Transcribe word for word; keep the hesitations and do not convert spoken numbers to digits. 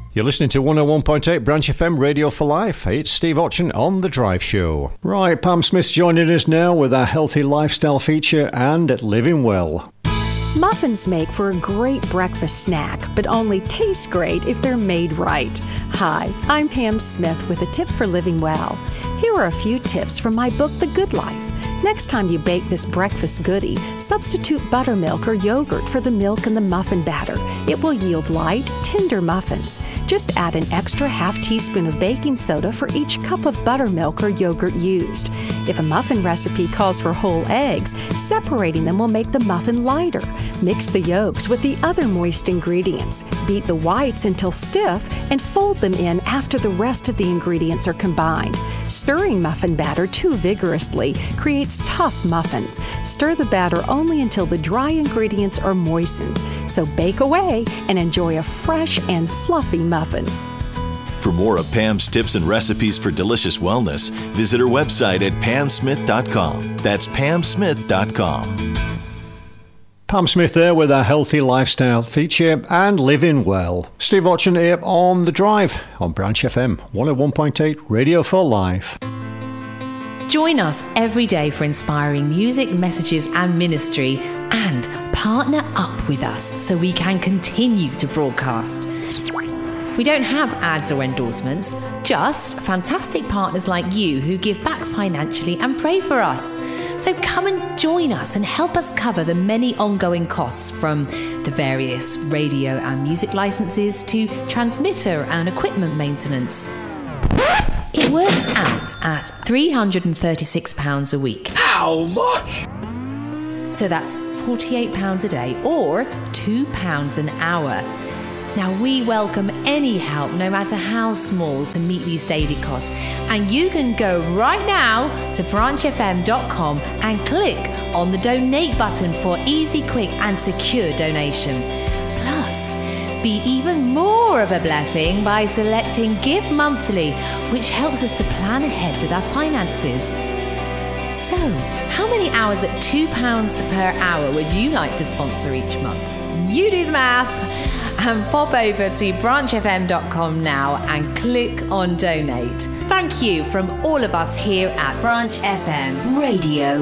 You're listening to one oh one point eight Branch F M Radio for Life. It's Steve Otchen on The Drive Show. Right, Pam Smith's joining us now with our healthy lifestyle feature and Living Well. Muffins make for a great breakfast snack, but only taste great if they're made right. Hi, I'm Pam Smith with a tip for living well. Here are a few tips from my book, The Good Life. Next time you bake this breakfast goodie, substitute buttermilk or yogurt for the milk in the muffin batter. It will yield light, tender muffins. Just add an extra half teaspoon of baking soda for each cup of buttermilk or yogurt used. If a muffin recipe calls for whole eggs, separating them will make the muffin lighter. Mix the yolks with the other moist ingredients. Beat the whites until stiff and fold them in after the rest of the ingredients are combined. Stirring muffin batter too vigorously creates tough muffins. Stir the batter only until the dry ingredients are moistened. So bake away and enjoy a fresh and fluffy muffin. For more of Pam's tips and recipes for delicious wellness, visit her website at pam smith dot com. That's pam smith dot com. Pam Smith there with our healthy lifestyle feature and Living Well. Steve Otchen here on The Drive on Branch F M one oh one point eight Radio for Life. Join us every day for inspiring music, messages and ministry, and partner up with us so we can continue to broadcast. We don't have ads or endorsements, just fantastic partners like you who give back financially and pray for us. So come and join us and help us cover the many ongoing costs, from the various radio and music licenses to transmitter and equipment maintenance. It works out at three hundred thirty-six pounds a week. How much? So that's forty-eight pounds a day or two pounds an hour. Now, we welcome any help, no matter how small, to meet these daily costs. And you can go right now to branch f m dot com and click on the donate button for easy, quick and secure donation. Plus, be even more of a blessing by selecting Give Monthly, which helps us to plan ahead with our finances. So, how many hours at two pounds per hour would you like to sponsor each month? You do the math. And pop over to branch f m dot com now and click on donate. Thank you from all of us here at Branch F M Radio